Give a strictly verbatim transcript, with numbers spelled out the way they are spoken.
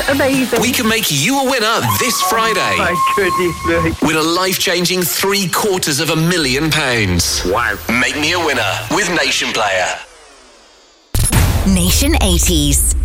amazing. We can make you a winner this Friday. My goodness me. With a life-changing three quarters of a million pounds. Wow. Make me a winner with Nation Player. Nation eighties.